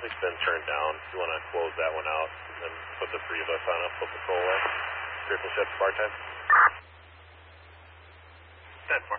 It's been turned down. You want to close that one out and then put the three of us on a full patrol way? Griffin Sheds bar time. 10-4.